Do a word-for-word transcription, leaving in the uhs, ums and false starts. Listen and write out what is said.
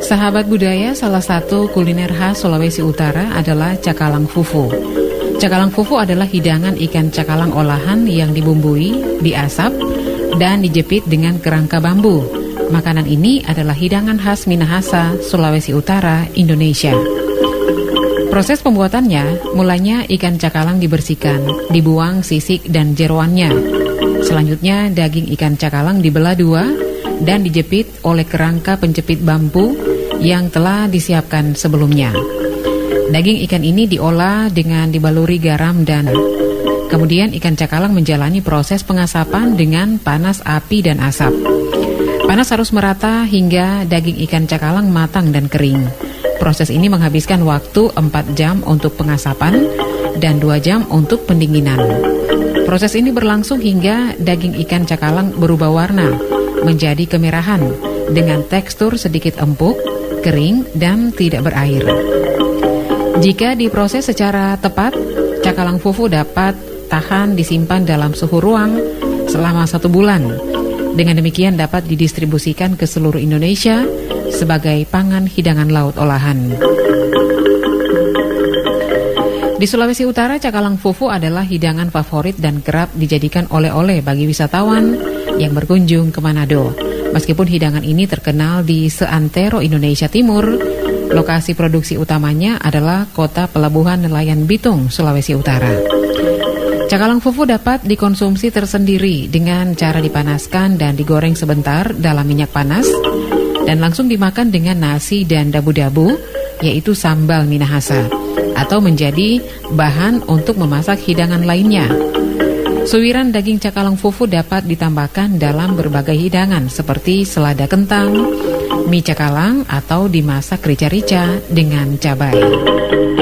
Sahabat budaya, salah satu kuliner khas Sulawesi Utara adalah cakalang fufu. Cakalang fufu adalah hidangan ikan cakalang olahan yang dibumbui, diasap, dan dijepit dengan kerangka bambu. Makanan ini adalah hidangan khas Minahasa, Sulawesi Utara, Indonesia. Proses pembuatannya, mulanya ikan cakalang dibersihkan, dibuang sisik dan jeroannya. Selanjutnya, daging ikan cakalang dibelah dua dan dijepit oleh kerangka penjepit bambu yang telah disiapkan sebelumnya. Daging ikan ini diolah dengan dibaluri garam dan kemudian ikan cakalang menjalani proses pengasapan dengan panas api dan asap. Panas harus merata hingga daging ikan cakalang matang dan kering. Proses ini menghabiskan waktu empat jam untuk pengasapan dan dua jam untuk pendinginan. Proses ini berlangsung hingga daging ikan cakalang berubah warna menjadi kemerahan dengan tekstur sedikit empuk, kering, dan tidak berair. Jika diproses secara tepat, cakalang fufu dapat tahan disimpan dalam suhu ruang selama satu bulan. Dengan demikian dapat didistribusikan ke seluruh Indonesia sebagai pangan hidangan laut olahan. Di Sulawesi Utara, cakalang fufu adalah hidangan favorit dan kerap dijadikan oleh-oleh bagi wisatawan yang berkunjung ke Manado. Meskipun hidangan ini terkenal di seantero Indonesia Timur, lokasi produksi utamanya adalah kota pelabuhan nelayan Bitung, Sulawesi Utara. Cakalang fufu dapat dikonsumsi tersendiri dengan cara dipanaskan dan digoreng sebentar dalam minyak panas dan langsung dimakan dengan nasi dan dabu-dabu, yaitu sambal Minahasa, atau menjadi bahan untuk memasak hidangan lainnya. Suwiran daging cakalang fufu dapat ditambahkan dalam berbagai hidangan seperti selada kentang, mie cakalang, atau dimasak rica-rica dengan cabai.